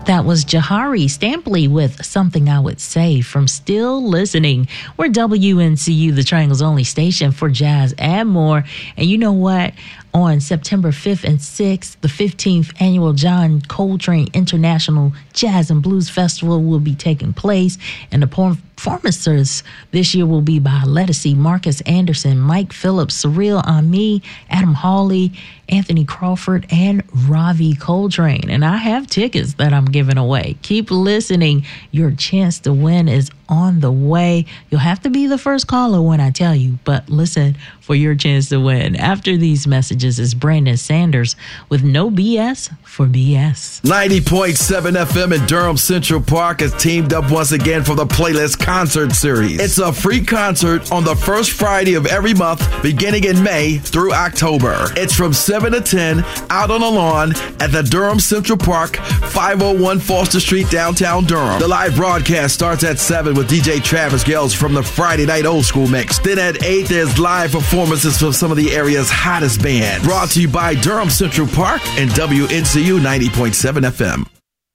That was Jahari Stampley with Something I Would Say from Still Listening. We're WNCU, the Triangle's only station for jazz and more. And you know what? On September 5th and 6th, the 15th annual John Coltrane International Jazz and Blues Festival will be taking place. And the performances this year will be by Letticy, Marcus Anderson, Mike Phillips, Cyril Ami, Adam Hawley, Anthony Crawford, and Ravi Coltrane. And I have tickets that I'm giving away. Keep listening. Your chance to win is on the way. You'll have to be the first caller when I tell you, but listen for your chance to win. After these messages is Brandon Sanders with No BS for BS. 90.7 FM in Durham Central Park has teamed up once again for the Playlist Concert Series. It's a free concert on the first Friday of every month, beginning in May through October. It's from 7 to 10 out on the lawn at the Durham Central Park, 501 Foster Street, downtown Durham. The live broadcast starts at 7 with DJ Travis Gales from the Friday Night Old School Mix. Then at 8, there's live performances from some of the area's hottest bands. Brought to you by Durham Central Park and WNCU 90.7 FM.